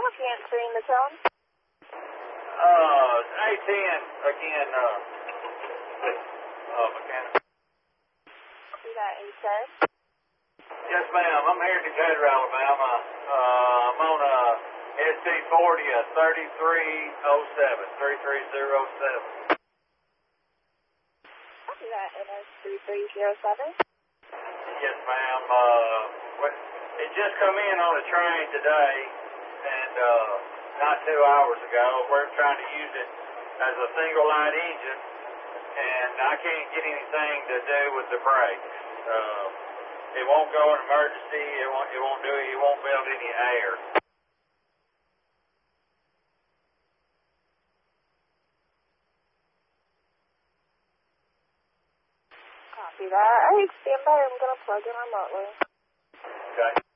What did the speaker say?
if you're answering the phone. A10 again, mechanic. You got A10? Yes, ma'am. I'm here in Decatur, Alabama. I'm on ST40 3307, 3307. You got NS3307? Yes, ma'am. It just come in on a train today, and not 2 hours ago. We're trying to use it as a single line engine, and I can't get anything to do with the brakes. It won't go in emergency. It won't do it. It won't build any air. Copy that. Alright, stand by. I'm gonna plug in remotely. Okay.